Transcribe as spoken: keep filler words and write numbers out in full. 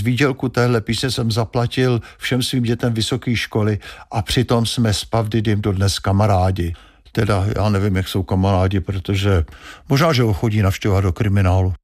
výdělku téhle písně jsem zaplatil všem svým dětem vysoké školy a přitom jsme s Puff Daddym dodnes kamarádi. Teda já nevím, jak jsou kamarádi, protože možná, že ho chodí navštěvovat do kriminálu.